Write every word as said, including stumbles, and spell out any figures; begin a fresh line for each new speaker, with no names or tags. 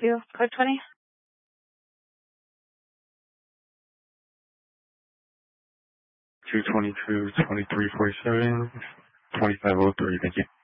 you? Code twenty?
two twenty-two, twenty-three forty-seven, twenty-five oh three, thank you.